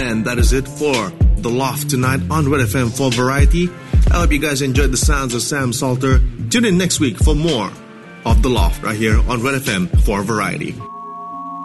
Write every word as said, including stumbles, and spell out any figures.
And that is it for The Loft tonight on Red F M for Variety. I hope you guys enjoyed the sounds of Sam Salter. Tune in next week for more of The Loft right here on Red F M for Variety.